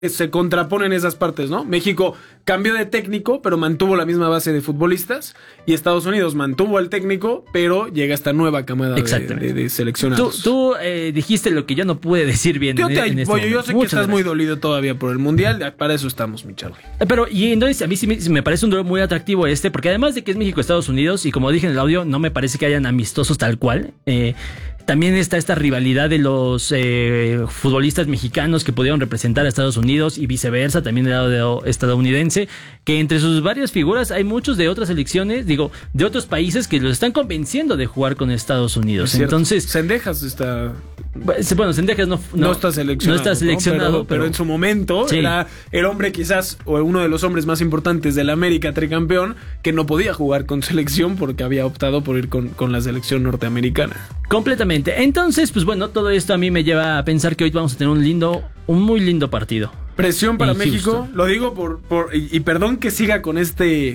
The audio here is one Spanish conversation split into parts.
se contraponen esas partes, ¿no? México cambió de técnico, pero mantuvo la misma base de futbolistas, y Estados Unidos mantuvo al técnico, pero llega esta nueva camada de seleccionados. Tú dijiste lo que yo no pude decir bien. Yo sé que estás muy dolido todavía por el Mundial, para eso estamos, mi Charlie. Pero, y entonces a mí sí me parece un duelo muy atractivo porque además de que es México-Estados Unidos, y como dije en el audio, no me parece que hayan amistosos tal cual. También está esta rivalidad de los futbolistas mexicanos que pudieron representar a Estados Unidos y viceversa, también del lado estadounidense, que entre sus varias figuras hay muchos de otras selecciones, de otros países que los están convenciendo de jugar con Estados Unidos. Entonces, Cendejas está... Bueno, Cendejas no está seleccionado. Pero en su momento era el hombre quizás, o uno de los hombres más importantes del América tricampeón, que no podía jugar con selección porque había optado por ir con la selección norteamericana. Completamente. Entonces, pues bueno, todo esto a mí me lleva a pensar que hoy vamos a tener un muy lindo partido. Presión para México, Houston. Lo digo y perdón que siga con este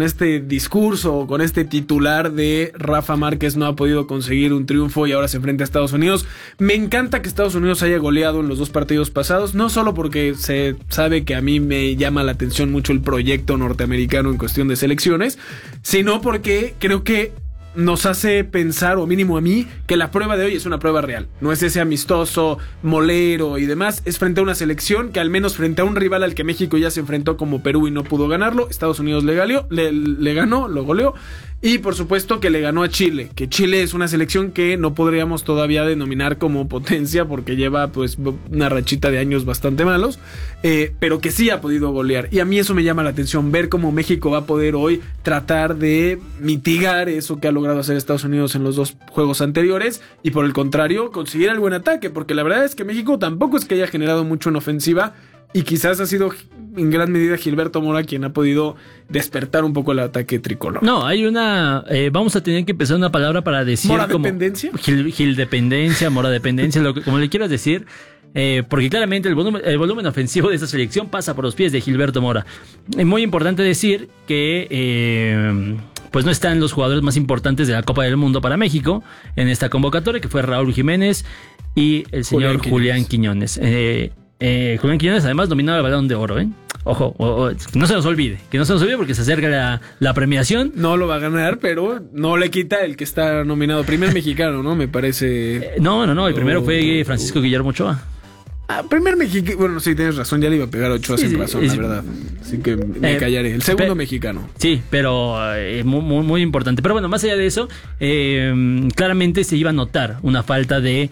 discurso, con este titular de Rafa Márquez no ha podido conseguir un triunfo y ahora se enfrenta a Estados Unidos. Me encanta que Estados Unidos haya goleado en los 2 partidos pasados, no solo porque se sabe que a mí me llama la atención mucho el proyecto norteamericano en cuestión de selecciones, sino porque creo que nos hace pensar, o mínimo a mí, que la prueba de hoy es una prueba real. No es ese amistoso, molero y demás. Es frente a una selección que, al menos frente a un rival al que México ya se enfrentó como Perú y no pudo ganarlo, Estados Unidos le ganó, lo goleó. Y por supuesto que le ganó a Chile, que Chile es una selección que no podríamos todavía denominar como potencia porque lleva pues una rachita de años bastante malos, pero que sí ha podido golear. Y a mí eso me llama la atención, ver cómo México va a poder hoy tratar de mitigar eso que ha logrado hacer Estados Unidos en los 2 juegos anteriores, y por el contrario conseguir el buen ataque, porque la verdad es que México tampoco es que haya generado mucho en ofensiva, y quizás ha sido en gran medida Gilberto Mora quien ha podido despertar un poco el ataque tricolor. No, hay vamos a tener que empezar una palabra para decir ¿Mora dependencia? Gildependencia, Mora dependencia, como le quieras decir, porque claramente el volumen ofensivo de esta selección pasa por los pies de Gilberto Mora. Es muy importante decir que pues no están los jugadores más importantes de la Copa del Mundo para México en esta convocatoria, que fue Raúl Jiménez y el señor Julián Quiñones. Julián Quiñones además nominado al Balón de Oro, Ojo, que no se nos olvide porque se acerca la premiación. No lo va a ganar, pero no le quita el que está nominado. Primer mexicano, ¿no? Me parece. No, el primero fue Francisco Guillermo Ochoa. Primer mexicano. Bueno, sí, tienes razón, ya le iba a pegar a Ochoa sin razón, la verdad. Así que me callaré. El segundo mexicano. Sí, pero muy, muy importante. Pero bueno, más allá de eso, claramente se iba a notar una falta de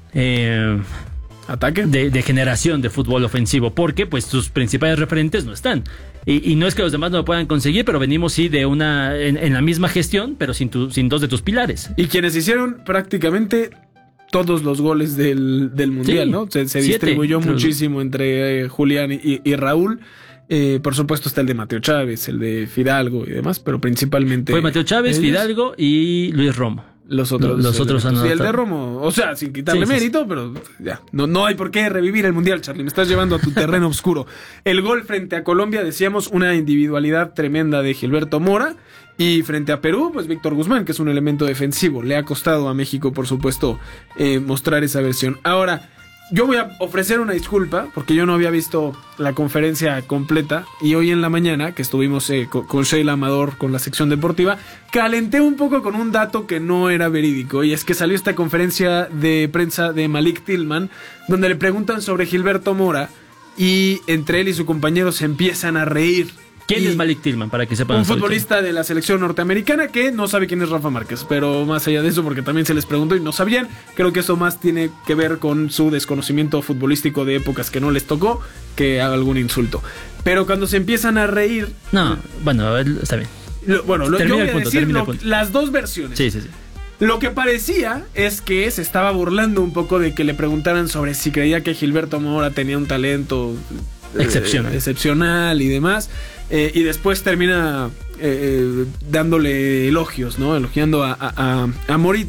ataque, de generación de fútbol ofensivo, porque pues sus principales referentes no están. Y no es que los demás no lo puedan conseguir, pero venimos sí de en la misma gestión, pero sin 2 de tus pilares. Y quienes hicieron prácticamente todos los goles del Mundial, ¿no? Se distribuyó muchísimo entre Julián y Raúl. Por supuesto está el de Mateo Chávez, el de Fidalgo y demás, pero principalmente fue Mateo Chávez, Fidalgo y Luis Romo. Los otros han y el de Romo, o sea, sin quitarle mérito, pero ya, no hay por qué revivir el Mundial, Charlie, me estás llevando a tu terreno oscuro. El gol frente a Colombia, decíamos, una individualidad tremenda de Gilberto Mora, y frente a Perú, pues Víctor Guzmán, que es un elemento defensivo. Le ha costado a México, por supuesto, mostrar esa versión. Ahora, yo voy a ofrecer una disculpa porque yo no había visto la conferencia completa, y hoy en la mañana que estuvimos con Sheila Amador con la sección deportiva, calenté un poco con un dato que no era verídico, y es que salió esta conferencia de prensa de Malik Tillman donde le preguntan sobre Gilberto Mora, y entre él y su compañero se empiezan a reír. ¿Quién es Malik Tillman? Para que sepan. Un futbolista de la selección norteamericana que no sabe quién es Rafa Márquez, pero más allá de eso, porque también se les preguntó y no sabían, creo que eso más tiene que ver con su desconocimiento futbolístico de épocas que no les tocó que algún insulto. Pero cuando se empiezan a reír... No, bueno, está bien. Yo voy a decir las 2 versiones. Sí. Lo que parecía es que se estaba burlando un poco de que le preguntaran sobre si creía que Gilberto Mora tenía un talento excepcional y demás. Y después termina dándole elogios, ¿no? Elogiando a Morita.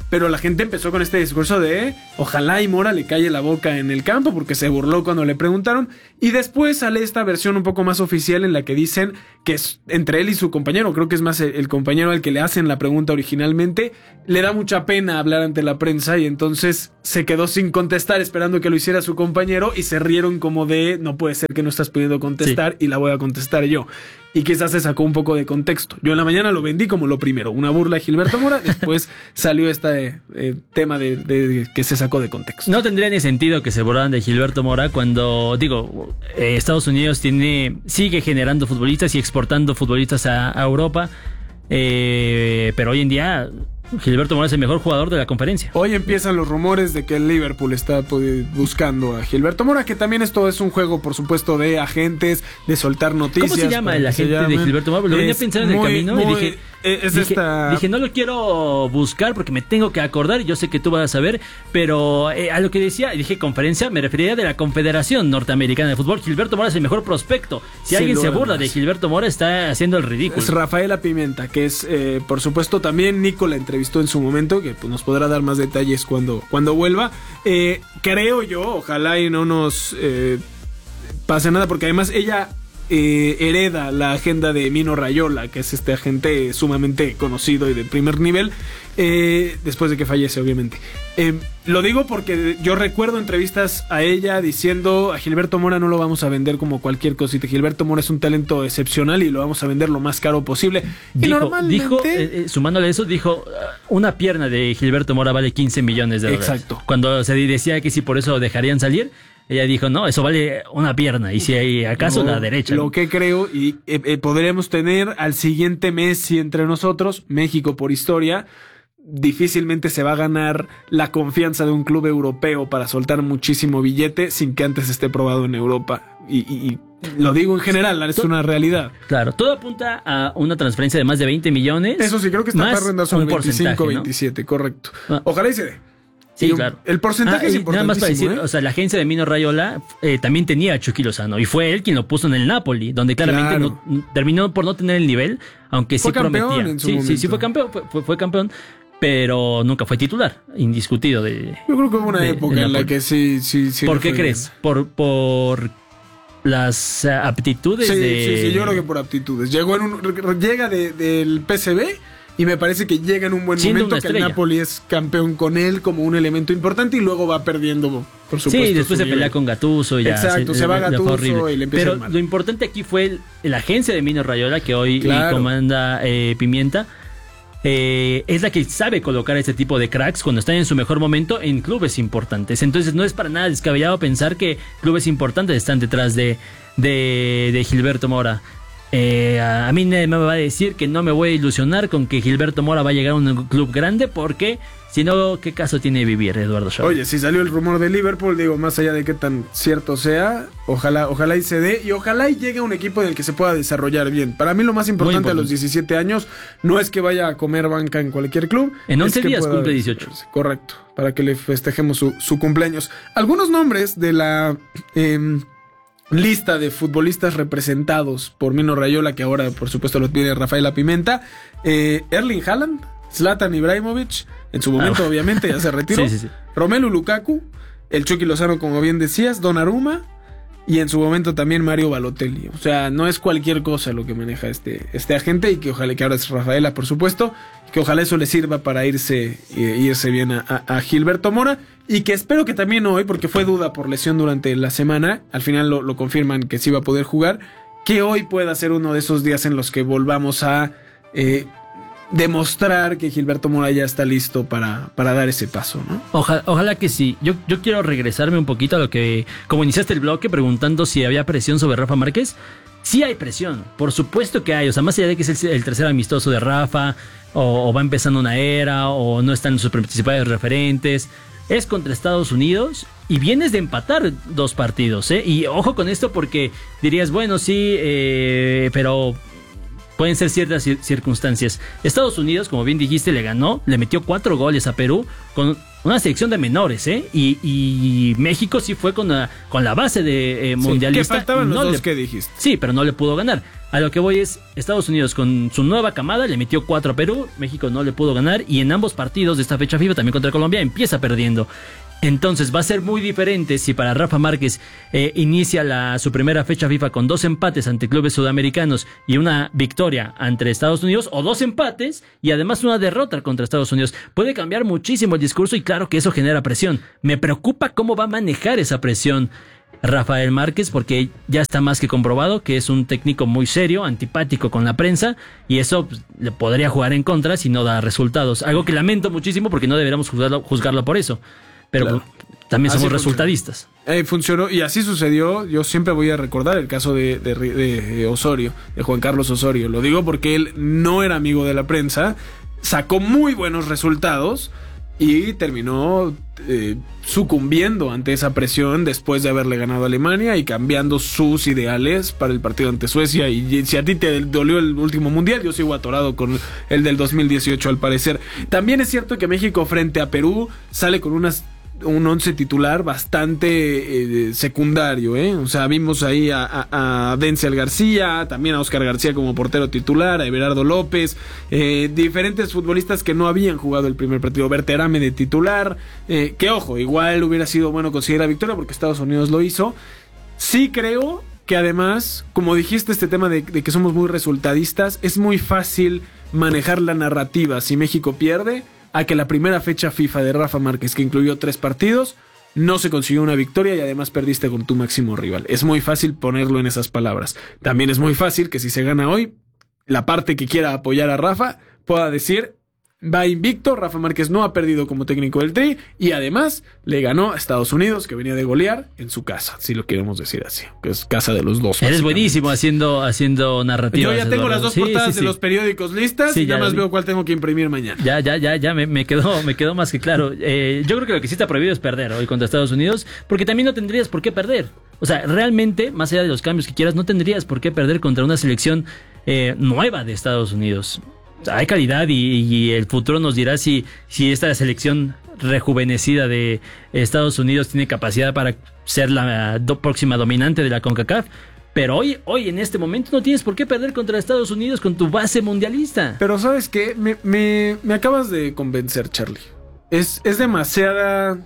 pero la gente empezó con este discurso de ojalá y Mora le calle la boca en el campo porque se burló cuando le preguntaron, y después sale esta versión un poco más oficial en la que dicen que es entre él y su compañero, creo que es más el compañero al que le hacen la pregunta originalmente, le da mucha pena hablar ante la prensa y entonces se quedó sin contestar esperando que lo hiciera su compañero y se rieron como de no puede ser que no estás pudiendo contestar y la voy a contestar yo. Y quizás se sacó un poco de contexto. Yo en la mañana lo vendí como lo primero, una burla de Gilberto Mora, después salió este tema de que se sacó de contexto. No tendría ni sentido que se burlaran de Gilberto Mora cuando, Estados Unidos sigue generando futbolistas y exportando futbolistas a Europa, pero hoy en día Gilberto Mora es el mejor jugador de la conferencia. Hoy empiezan los rumores de que el Liverpool está buscando a Gilberto Mora, que también esto es un juego, por supuesto, de agentes, de soltar noticias. ¿Cómo se llama el agente de Gilberto Mora? Lo venía a pensar en el camino y dije... Dije, no lo quiero buscar porque me tengo que acordar, yo sé que tú vas a saber, pero a lo que decía, dije conferencia, me refería de la Confederación Norteamericana de Fútbol. Gilberto Mora es el mejor prospecto. Si alguien se burla de Gilberto Mora, está haciendo el ridículo. Es Rafaela Pimenta, que es, por supuesto, también Nico la entrevistó en su momento, que pues, nos podrá dar más detalles cuando vuelva. Creo yo, ojalá y no nos pase nada, porque además ella... hereda la agenda de Mino Raiola, que es este agente sumamente conocido y de primer nivel, después de que fallece, obviamente. Lo digo porque yo recuerdo entrevistas a ella diciendo a Gilberto Mora no lo vamos a vender como cualquier cosita. Gilberto Mora es un talento excepcional y lo vamos a vender lo más caro posible. Dijo, sumándole eso, dijo una pierna de Gilberto Mora vale $15 millones. Exacto. Cuando se decía que si por eso lo dejarían salir, ella dijo, no, eso vale una pierna, y si hay acaso la derecha. Lo que creo, y podremos tener al siguiente Messi entre nosotros, México por historia, difícilmente se va a ganar la confianza de un club europeo para soltar muchísimo billete sin que antes esté probado en Europa. Y lo digo en general, es una realidad. Claro, todo apunta a una transferencia de más de 20 millones. Eso sí, creo que está para arrendar sobre 25, 27, ¿no? Correcto. Ojalá y se dé. Sí, claro. El porcentaje es importantísimo. Nada más para decir, o sea, la agencia de Mino Raiola también tenía a Chucky Lozano y fue él quien lo puso en el Napoli, donde claramente terminó por no tener el nivel, aunque sí prometía. Sí, fue campeón, pero nunca fue titular, indiscutido. Yo creo que hubo una época en la que sí. ¿Por qué crees? Por las aptitudes Sí, yo creo que por aptitudes. Llega del PSV. Y me parece que llega en un buen momento, que el Napoli es campeón con él como un elemento importante y luego va perdiendo, por supuesto. Sí, después se pelea con Gattuso y ya. Exacto, se va Gattuso y le empieza mal. Pero lo importante aquí fue la agencia de Mino Raiola, que hoy comanda Pimienta. Es la que sabe colocar a este tipo de cracks cuando están en su mejor momento en clubes importantes. Entonces no es para nada descabellado pensar que clubes importantes están detrás de Gilberto Mora. A mí me va a decir que no me voy a ilusionar con que Gilberto Mora va a llegar a un club grande, porque si no, ¿qué caso tiene vivir Eduardo Shaw? Oye, si salió el rumor de Liverpool, digo, más allá de qué tan cierto sea, ojalá y se dé, y ojalá y llegue a un equipo en el que se pueda desarrollar bien. Para mí lo más importante a los 17 años no es que vaya a comer banca en cualquier club. En 11 días cumple 18. Correcto, para que le festejemos su cumpleaños. Algunos nombres de la... lista de futbolistas representados por Mino Raiola, que ahora por supuesto lo tiene Rafaela Pimenta. Erling Haaland, Zlatan Ibrahimovic, en su momento obviamente ya se retiró. Sí. Romelu Lukaku, el Chucky Lozano, como bien decías, Donnarumma, y en su momento también Mario Balotelli. O sea, no es cualquier cosa lo que maneja este agente, y que ojalá, que ahora es Rafaela, por supuesto, que ojalá eso le sirva para irse bien a Gilberto Mora, y que espero que también hoy, porque fue duda por lesión durante la semana, al final lo confirman que sí va a poder jugar, que hoy pueda ser uno de esos días en los que volvamos a demostrar que Gilberto Mora ya está listo para dar ese paso, ¿no? Ojalá que sí. Yo quiero regresarme un poquito a lo que, como iniciaste el bloque preguntando si había presión sobre Rafa Márquez. Sí hay presión, por supuesto que hay. O sea, más allá de que es el tercer amistoso de Rafa, o va empezando una era, o no están sus principales referentes, es contra Estados Unidos y vienes de empatar 2 partidos, ¿eh? Y ojo con esto, porque dirías, bueno, sí, pero pueden ser ciertas circunstancias. Estados Unidos, como bien dijiste, le metió 4 goles a Perú con una selección de menores, y México sí fue con la base de mundialista. Que faltaban los dos que dijiste. Sí, pero no le pudo ganar. A lo que voy es, Estados Unidos con su nueva camada le metió 4 a Perú, México no le pudo ganar, y en ambos partidos de esta fecha FIFA, también contra Colombia, empieza perdiendo. Entonces va a ser muy diferente si para Rafa Márquez inicia su primera fecha FIFA con 2 empates ante clubes sudamericanos y una victoria ante Estados Unidos, o 2 empates y además una derrota contra Estados Unidos. Puede cambiar muchísimo el discurso y claro que eso genera presión. Me preocupa cómo va a manejar esa presión Rafael Márquez, porque ya está más que comprobado que es un técnico muy serio, antipático con la prensa, y eso pues, le podría jugar en contra si no da resultados. Algo que lamento muchísimo porque no deberíamos juzgarlo por eso. Pero claro, también somos resultadistas. Funcionó y así sucedió. Yo siempre voy a recordar el caso de Osorio, de Juan Carlos Osorio. Lo digo porque él no era amigo de la prensa, sacó muy buenos resultados y terminó sucumbiendo ante esa presión después de haberle ganado a Alemania y cambiando sus ideales para el partido ante Suecia. Y si a ti te dolió el último mundial, yo sigo atorado con el del 2018 al parecer. También es cierto que México frente a Perú sale con un once titular bastante secundario, O sea, vimos ahí a Denzel García, también a Oscar García como portero titular, a Everardo López, diferentes futbolistas que no habían jugado el primer partido, Berterame de titular, que ojo, igual hubiera sido bueno conseguir la victoria porque Estados Unidos lo hizo. Sí creo que además, como dijiste, este tema de que somos muy resultadistas, es muy fácil manejar la narrativa si México pierde, a que la primera fecha FIFA de Rafa Márquez, que incluyó 3 partidos, no se consiguió una victoria y además perdiste con tu máximo rival. Es muy fácil ponerlo en esas palabras. También es muy fácil que si se gana hoy, la parte que quiera apoyar a Rafa pueda decir: va invicto, Rafa Márquez no ha perdido como técnico del Tri y además le ganó a Estados Unidos, que venía de golear en su casa, si lo queremos decir así, que es casa de los dos. Eres buenísimo haciendo narrativas. Yo ya tengo las 2 portadas de los periódicos listas y ya más veo cuál tengo que imprimir mañana. Ya me quedó más que claro. Yo creo que lo que sí está prohibido es perder hoy contra Estados Unidos, porque también no tendrías por qué perder. O sea, realmente, más allá de los cambios que quieras, no tendrías por qué perder contra una selección nueva de Estados Unidos. Hay calidad y el futuro nos dirá si esta selección rejuvenecida de Estados Unidos tiene capacidad para ser la próxima dominante de la CONCACAF. Pero hoy en este momento no tienes por qué perder contra Estados Unidos con tu base mundialista. Pero ¿sabes qué? Me acabas de convencer, Charlie. Es demasiado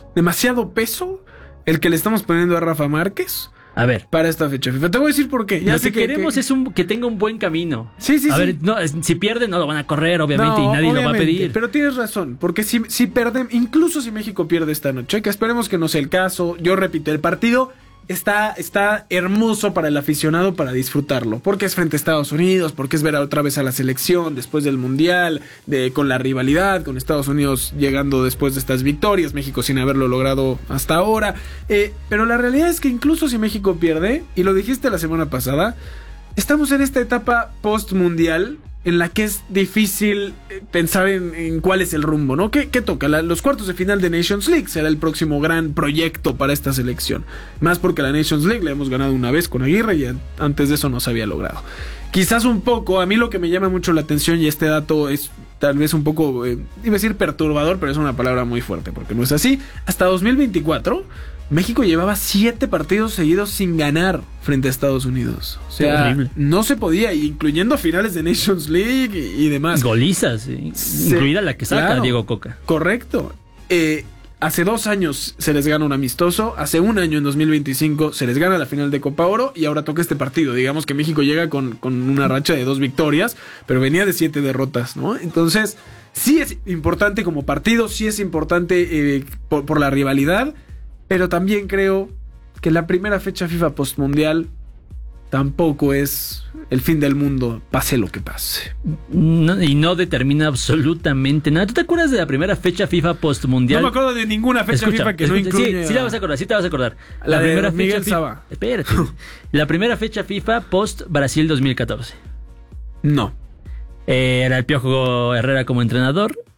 peso el que le estamos poniendo a Rafa Márquez. A ver, para esta fecha FIFA. Te voy a decir por qué. Lo que queremos es que tenga un buen camino. Sí. A ver, no, si pierde no lo van a correr, obviamente, y nadie lo va a pedir. Pero tienes razón, porque si pierden, incluso si México pierde esta noche, que esperemos que no sea el caso, yo repito, el partido está hermoso para el aficionado para disfrutarlo, porque es frente a Estados Unidos, porque es ver otra vez a la selección después del Mundial, con la rivalidad, con Estados Unidos llegando después de estas victorias, México sin haberlo logrado hasta ahora, pero la realidad es que incluso si México pierde, y lo dijiste la semana pasada, estamos en esta etapa post-mundial en la que es difícil pensar en cuál es el rumbo, ¿no? ¿Qué toca? Los cuartos de final de Nations League será el próximo gran proyecto para esta selección. Más porque la Nations League la hemos ganado una vez con Aguirre y antes de eso no se había logrado. Quizás un poco, a mí lo que me llama mucho la atención, y este dato es tal vez un poco, iba a decir perturbador, pero es una palabra muy fuerte porque no es así. Hasta 2024... México llevaba 7 partidos seguidos sin ganar frente a Estados Unidos. O sea, no se podía, incluyendo finales de Nations League y demás. Golizas, incluida la que saca Diego Coca. Correcto. Hace 2 años se les gana un amistoso, hace 1 año en 2025 se les gana la final de Copa Oro y ahora toca este partido. Digamos que México llega con una racha de 2 victorias, pero venía de 7 derrotas, ¿no? Entonces, sí es importante como partido, sí es importante por la rivalidad. Pero también creo que la primera fecha FIFA postmundial tampoco es el fin del mundo, pase lo que pase. Y no determina absolutamente nada. ¿Tú te acuerdas de la primera fecha FIFA postmundial? No me acuerdo de ninguna fecha FIFA que no incluya. Sí, la vas a acordar, sí te vas a acordar. La primera de Miguel fecha Saba. Espérate. La primera fecha FIFA post Brasil 2014. No. Era el Piojo Herrera como entrenador.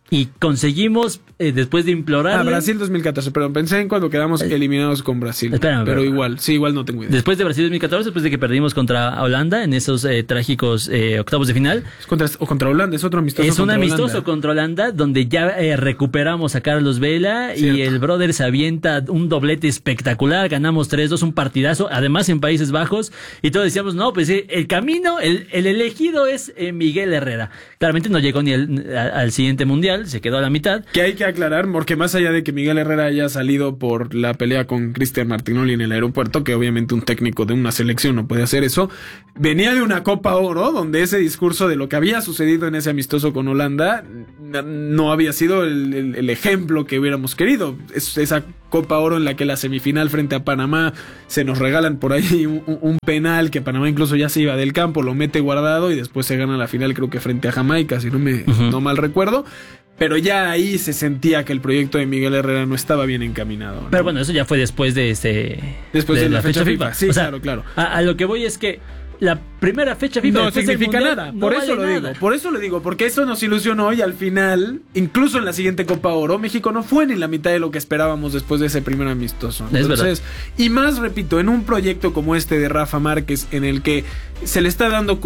y conseguimos, después de implorar. Brasil 2014, pero pensé en cuando quedamos eliminados con Brasil. Espérame, pero igual no tengo idea. Después de Brasil 2014, después de que perdimos contra Holanda en esos trágicos octavos de final. Contra Holanda, es otro amistoso. Es un amistoso contra Holanda, donde ya recuperamos a Carlos Vela. Cierto. Y el brother se avienta un doblete espectacular, ganamos 3-2, un partidazo, además en Países Bajos, y todos decíamos, no, pues el camino, el elegido es Miguel Herrera. Claramente no llegó ni al siguiente mundial, se quedó a la mitad. Que hay que aclarar, porque más allá de que Miguel Herrera haya salido por la pelea con Cristian Martinoli en el aeropuerto, que obviamente un técnico de una selección no puede hacer eso, venía de una Copa Oro, donde ese discurso de lo que había sucedido en ese amistoso con Holanda no había sido el ejemplo que hubiéramos querido. Esa Copa Oro en la que la semifinal frente a Panamá se nos regalan por ahí un penal que Panamá incluso ya se iba del campo, lo mete guardado y después se gana la final, creo que frente a Jamaica, si no mal recuerdo. Pero ya ahí se sentía que el proyecto de Miguel Herrera no estaba bien encaminado, ¿no? Pero bueno, eso ya fue después de Después de la fecha FIFA. Sí, o sea, claro. A lo que voy es que la primera fecha FIFA no significa mundial, nada. No por vale eso lo nada. digo. Por eso lo digo. Porque eso nos ilusionó y al final, incluso en la siguiente Copa Oro, México no fue ni la mitad de lo que esperábamos después de ese primer amistoso. Entonces, y más, repito, en un proyecto como este de Rafa Márquez, en el que se le está dando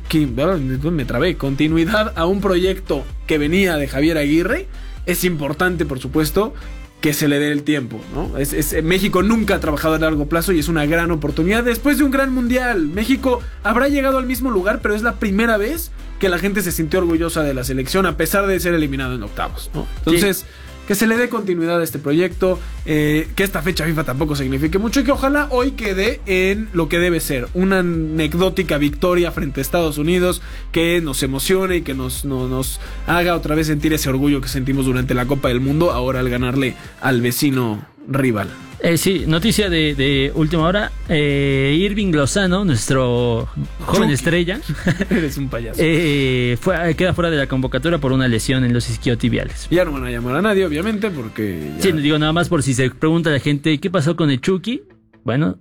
continuidad a un proyecto que venía de Javier Aguirre, es importante, por supuesto, que se le dé el tiempo, ¿no? México nunca ha trabajado a largo plazo y es una gran oportunidad después de un gran mundial. México habrá llegado al mismo lugar, pero es la primera vez que la gente se sintió orgullosa de la selección a pesar de ser eliminado en octavos, ¿no? Entonces, que se le dé continuidad a este proyecto, que esta fecha FIFA tampoco signifique mucho y que ojalá hoy quede en lo que debe ser, una anecdótica victoria frente a Estados Unidos que nos emocione y que nos haga otra vez sentir ese orgullo que sentimos durante la Copa del Mundo, ahora al ganarle al vecino rival. Sí, noticia de última hora. Irving Lozano, nuestro joven estrella, eres un payaso. Queda fuera de la convocatoria por una lesión en los isquiotibiales. Ya no van a llamar a nadie, obviamente, porque ya... Sí, digo nada más por si se pregunta la gente ¿qué pasó con el Chucky? Bueno,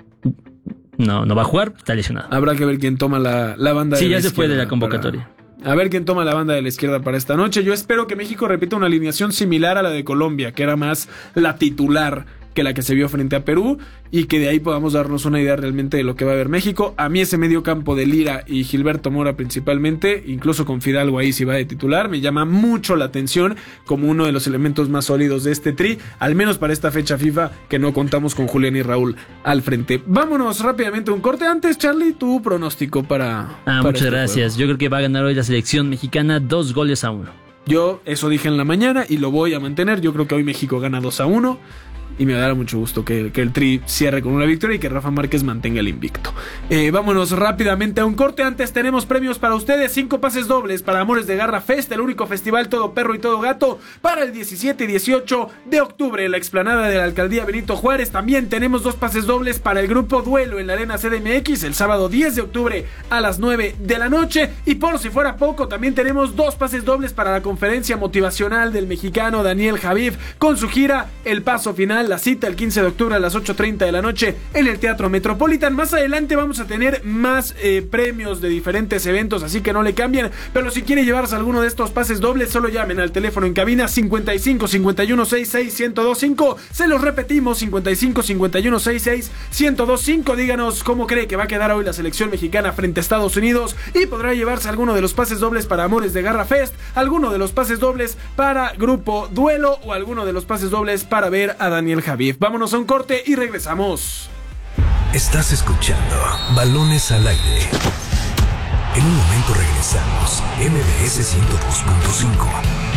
no va a jugar, está lesionado. Habrá que ver quién toma la banda. Sí, ya se fue de la convocatoria. A ver quién toma la banda de la izquierda para esta noche. Yo espero que México repita una alineación similar a la de Colombia, que era más la titular que la que se vio frente a Perú, y que de ahí podamos darnos una idea realmente de lo que va a ver México. A mí ese medio campo de Lira y Gilberto Mora principalmente, incluso con Fidalgo ahí si va de titular, me llama mucho la atención como uno de los elementos más sólidos de este tri, al menos para esta fecha FIFA que no contamos con Julián y Raúl al frente. Vámonos rápidamente a un corte. Antes, Charlie, tu pronóstico para muchas gracias. Juego. Yo creo que va a ganar hoy la selección mexicana 2-1. Yo eso dije en la mañana y lo voy a mantener. Yo creo que hoy México gana 2-1. Y me dará mucho gusto que el Tri cierre con una victoria y que Rafa Márquez mantenga el invicto. Vámonos rápidamente a un corte. Antes tenemos premios para ustedes. 5 pases dobles para Amores de Garra Fest, el único festival todo perro y todo gato, para el 17 y 18 de octubre en la explanada de la Alcaldía Benito Juárez. También tenemos 2 pases dobles para el grupo Duelo en la Arena CDMX el sábado 10 de octubre a las 9 de la noche. Y por si fuera poco, también tenemos 2 pases dobles para la conferencia motivacional del mexicano Daniel Javif con su gira El Paso Final. La cita el 15 de octubre a las 8:30 de la noche en el Teatro Metropolitan. Más adelante vamos a tener más premios de diferentes eventos, así que no le cambien. Pero si quiere llevarse alguno de estos pases dobles, solo llamen al teléfono en cabina 55 51 66 1025. Se los repetimos, 55 51 66 1025. Díganos cómo cree que va a quedar hoy la selección mexicana frente a Estados Unidos y podrá llevarse alguno de los pases dobles para Amores de Garra Fest, alguno de los pases dobles para Grupo Duelo o alguno de los pases dobles para ver a Daniel Javif. Vámonos a un corte y regresamos. Estás escuchando Balones al Aire. En un momento regresamos. MBS 102.5.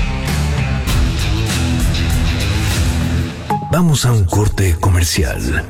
Vamos a un corte comercial.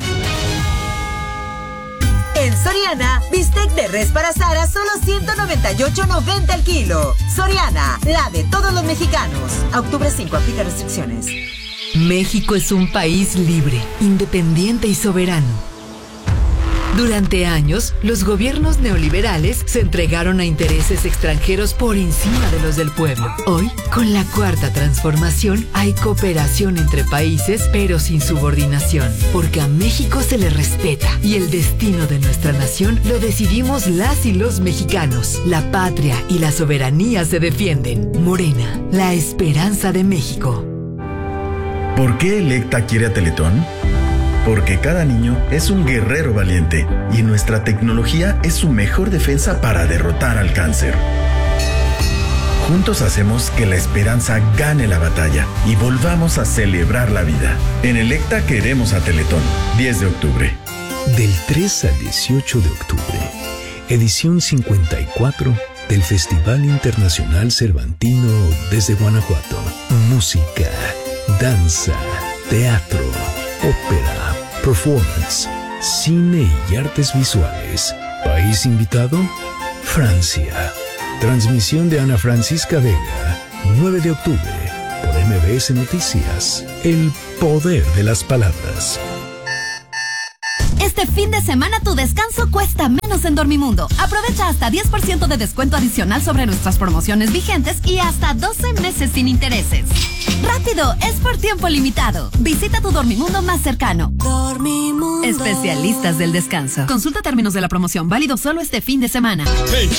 En Soriana, bistec de res para asar a solo $198.90 el kilo. Soriana, la de todos los mexicanos. A octubre 5, aplica restricciones. México es un país libre, independiente y soberano. Durante años, los gobiernos neoliberales se entregaron a intereses extranjeros por encima de los del pueblo. Hoy, con la Cuarta Transformación, hay cooperación entre países, pero sin subordinación, porque a México se le respeta y el destino de nuestra nación lo decidimos las y los mexicanos. La patria y la soberanía se defienden. Morena, la esperanza de México. ¿Por qué Electa quiere a Teletón? Porque cada niño es un guerrero valiente y nuestra tecnología es su mejor defensa para derrotar al cáncer. Juntos hacemos que la esperanza gane la batalla y volvamos a celebrar la vida. En Electa queremos a Teletón. 10 de octubre. Del 3 al 18 de octubre, edición 54 del Festival Internacional Cervantino desde Guanajuato. Música, danza, teatro, ópera, performance, cine y artes visuales. País invitado: Francia. Transmisión de Ana Francisca Vega, 9 de octubre, por MBS Noticias. El poder de las palabras. Este fin de semana tu descanso cuesta menos en Dormimundo. Aprovecha hasta 10% de descuento adicional sobre nuestras promociones vigentes y hasta 12 meses sin intereses. ¡Rápido! Es por tiempo limitado. Visita tu Dormimundo más cercano. Dormimundo. Especialistas del descanso. Consulta términos de la promoción. Válido solo este fin de semana.